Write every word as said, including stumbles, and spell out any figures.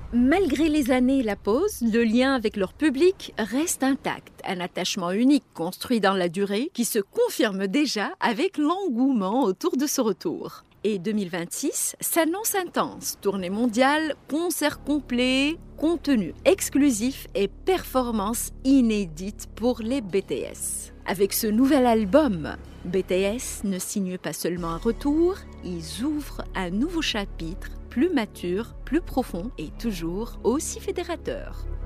Malgré les années et la pause, le lien avec leur public reste intact. Un attachement unique construit dans la durée qui se confirme déjà avec l'engouement autour de ce retour. Et deux mille vingt-six s'annonce intense. Tournée mondiale, concerts complets, contenu exclusif et performances inédites pour les B T S. Avec ce nouvel album, B T S ne signe pas seulement un retour, ils ouvrent un nouveau chapitre plus mature, plus profond et toujours aussi fédérateur.